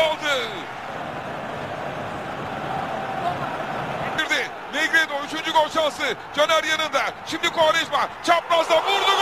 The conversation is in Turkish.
aldı. Negredo 3. gol şansı. Caner yanında. Şimdi Quaresma çaprazda vurdu.